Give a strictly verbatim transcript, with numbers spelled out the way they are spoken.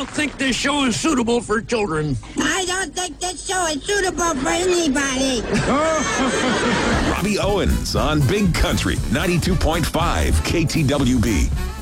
don't think this show is suitable for children. I don't think this show is suitable for anybody. Robbie Owens on Big Country ninety-two point five K T W B.